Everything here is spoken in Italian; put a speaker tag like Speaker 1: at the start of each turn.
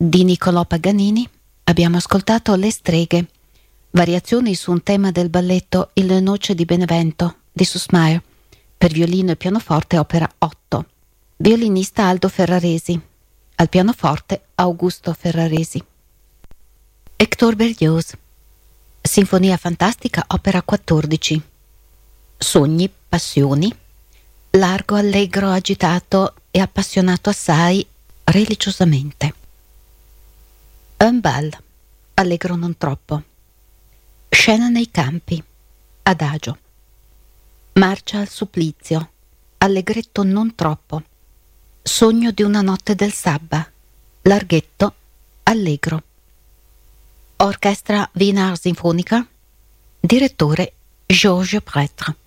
Speaker 1: Di Niccolò Paganini abbiamo ascoltato Le streghe, variazioni su un tema del balletto Il Noce di Benevento di Süssmayr, per violino e pianoforte opera 8, violinista Aldo Ferraresi, al pianoforte Augusto Ferraresi. Hector Berlioz, Sinfonia fantastica opera 14, sogni, passioni, largo, allegro, agitato e appassionato assai, religiosamente. Un bal, allegro non troppo. Scena nei campi, adagio. Marcia al supplizio, allegretto non troppo. Sogno di una notte del sabba, larghetto, allegro. Orchestra Wiener Sinfonica, direttore Georges Prêtre.